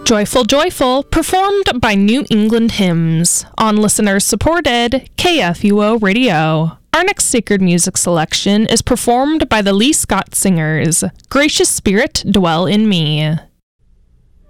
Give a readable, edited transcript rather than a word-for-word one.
Joyful, Joyful, performed by New England Hymns on listener-supported KFUO Radio. Our next sacred music selection is performed by the Lee Scott Singers, Gracious Spirit, Dwell in Me.